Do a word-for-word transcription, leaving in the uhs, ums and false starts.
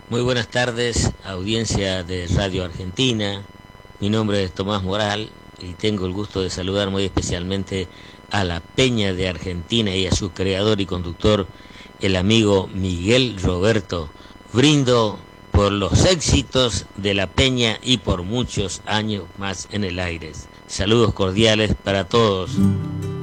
Muy buenas tardes, audiencia de Radio Argentina. Mi nombre es Tomás Moral y tengo el gusto de saludar muy especialmente a la Peña de Argentina y a su creador y conductor, el amigo Miguel Roberto. Brindo por los éxitos de la Peña y por muchos años más en el aire. Saludos cordiales para todos.